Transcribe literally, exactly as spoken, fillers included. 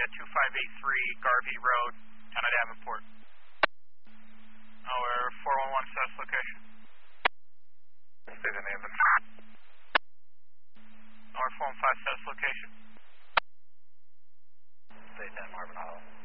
at two five eight three Garvey Road, down at Davenport. Oh, we're four one one south location. Say the name of Or four one five south location. Say ten Marvin Hollow.